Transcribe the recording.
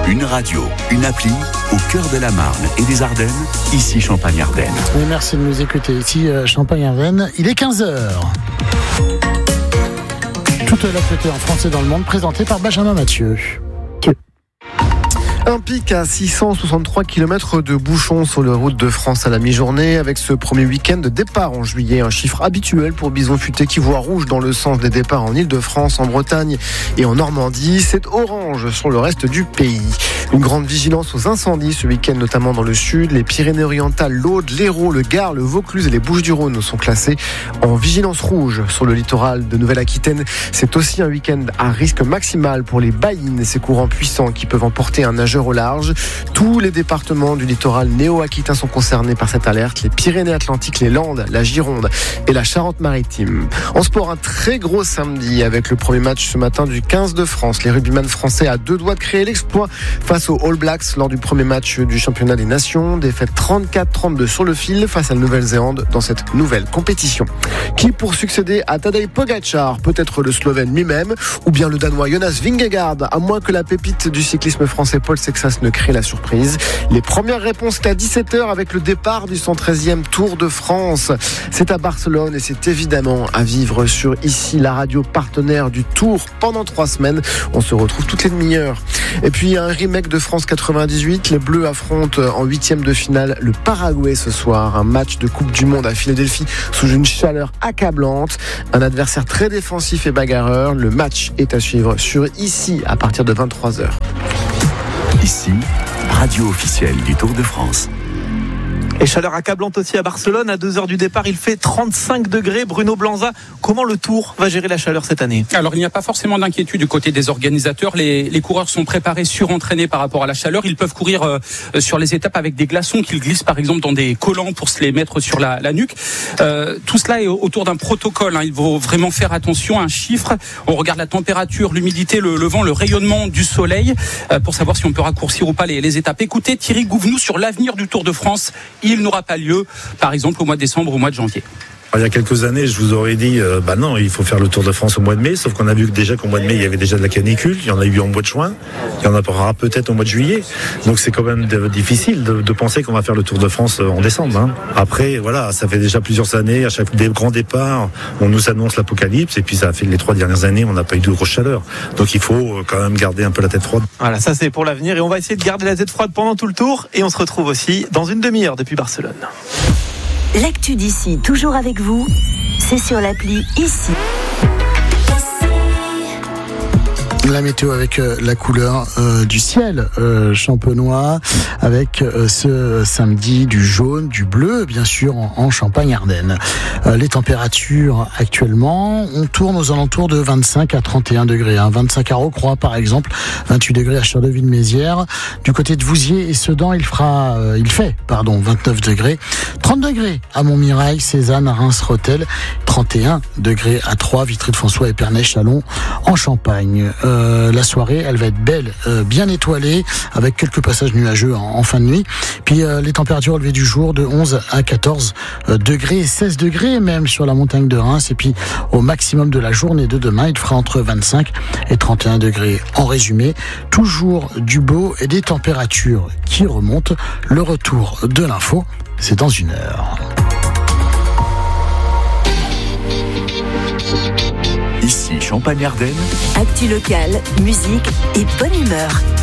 Une radio, une appli, au cœur de la Marne et des Ardennes, ici Champagne-Ardenne. Oui, merci de nous écouter ici Champagne-Ardenne. Il est 15h. Toute l'actualité en France et dans le monde, présentée par Benjamin Mathieu. Un pic à 663 km de bouchons sur les routes de France à la mi-journée avec ce premier week-end de départ en juillet. Un chiffre habituel pour Bison Futé qui voit rouge dans le sens des départs en Ile-de-France, en Bretagne et en Normandie. C'est orange sur le reste du pays. Une grande vigilance aux incendies ce week-end, notamment dans le sud. Les Pyrénées-Orientales, l'Aude, l'Hérault, le Gard, le Vaucluse et les Bouches-du-Rhône sont classés en vigilance rouge. Sur le littoral de Nouvelle-Aquitaine, c'est aussi un week-end à risque maximal pour les baïnes et ces courants puissants qui peuvent emporter un nageur au large. Tous les départements du littoral néo-aquitain sont concernés par cette alerte. Les Pyrénées-Atlantiques, les Landes, la Gironde et la Charente-Maritime. En sport, un très gros samedi avec le premier match ce matin du 15 de France. Les rugbyman français à 2 doigts de créer l'exploit face aux All Blacks lors du premier match du championnat des nations. Défaite 34-32 sur le fil face à la Nouvelle-Zélande dans cette nouvelle compétition. Qui pour succéder à Tadej Pogačar? Peut-être le Slovène lui-même ou bien le Danois Jonas Vingegaard, à moins que la pépite du cyclisme français Paul Sexas ne crée la surprise. Les premières réponses à 17h avec le départ du 113e Tour de France. C'est à Barcelone et c'est évidemment à vivre sur ici, la radio partenaire du Tour pendant 3 semaines. On se retrouve toutes les demi-heures. Et puis un remake de France 98. Les Bleus affrontent en 8e de finale le Paraguay ce soir. Un match de Coupe du Monde à Philadelphie sous une chaleur accablante. Un adversaire très défensif et bagarreur. Le match est à suivre sur ici à partir de 23h. Ici, radio officielle du Tour de France. Et chaleur accablante aussi à Barcelone. À 2h du départ, il fait 35 degrés. Bruno Blanza, comment le Tour va gérer la chaleur cette année? Alors, il n'y a pas forcément d'inquiétude du côté des organisateurs. Les coureurs sont préparés, surentraînés par rapport à la chaleur. Ils peuvent courir sur les étapes avec des glaçons qu'ils glissent, par exemple, dans des collants pour se les mettre sur la nuque. Tout cela est autour d'un protocole. Il faut vraiment faire attention à un chiffre. On regarde la température, l'humidité, le vent, le rayonnement du soleil pour savoir si on peut raccourcir ou pas les étapes. Écoutez Thierry Gouvenou sur l'avenir du Tour de France. Il n'aura pas lieu, par exemple, au mois de décembre ou au mois de janvier. Il y a quelques années, je vous aurais dit, non, il faut faire le Tour de France au mois de mai, sauf qu'on a vu déjà qu'au mois de mai, il y avait déjà de la canicule, il y en a eu en mois de juin, il y en aura peut-être au mois de juillet. Donc c'est quand même difficile de penser qu'on va faire le Tour de France en décembre. Après, voilà, ça fait déjà plusieurs années, à chaque grand départ, on nous annonce l'apocalypse, et puis ça a fait les 3 dernières années, on n'a pas eu de grosse chaleur. Donc il faut quand même garder un peu la tête froide. Voilà, ça c'est pour l'avenir, et on va essayer de garder la tête froide pendant tout le Tour, et on se retrouve aussi dans une demi-heure depuis Barcelone. L'actu d'ici, toujours avec vous, c'est sur l'appli ici. La météo avec la couleur du ciel champenois, avec ce samedi du jaune, du bleu, bien sûr, en Champagne-Ardenne. Les températures actuellement, on tourne aux alentours de 25 à 31 degrés. 25 à Rocroi, par exemple, 28 degrés à Charleville-Mézières. Du côté de Vouziers et Sedan, il fait 29 degrés. 30 degrés à Montmirail, Cézanne, Reims-Rotel. 31 degrés à Troyes, Vitry-de-François, Épernay, Châlons, en Champagne. La soirée, elle va être belle, bien étoilée, avec quelques passages nuageux en fin de nuit. Puis les températures relevées du jour de 11 à 14 degrés, 16 degrés même sur la montagne de Reims. Et puis au maximum de la journée de demain, il fera entre 25 et 31 degrés. En résumé, toujours du beau et des températures qui remontent. Le retour de l'info, c'est dans 1 heure. Ici Champagne-Ardenne. Actu locale, musique et bonne humeur.